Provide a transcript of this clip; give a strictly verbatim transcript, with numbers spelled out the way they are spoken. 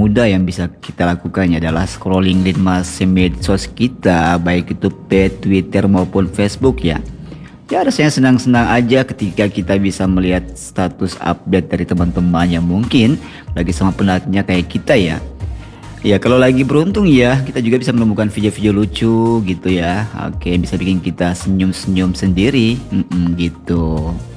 termudah yang bisa kita lakukan adalah scrolling di masing medsos kita, baik itu feed, Twitter maupun Facebook ya. Ya rasanya senang-senang aja ketika kita bisa melihat status update dari teman-teman yang mungkin lagi sama penatnya kayak kita ya. Ya kalau lagi beruntung ya kita juga bisa menemukan video-video lucu gitu ya. Oke, bisa bikin kita senyum-senyum sendiri. Mm-mm, gitu.